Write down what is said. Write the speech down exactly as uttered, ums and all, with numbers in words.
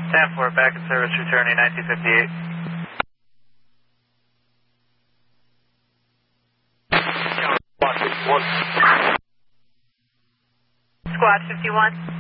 ten four, back in service, returning nineteen fifty-eight. Squad fifty-one. Squad fifty-one.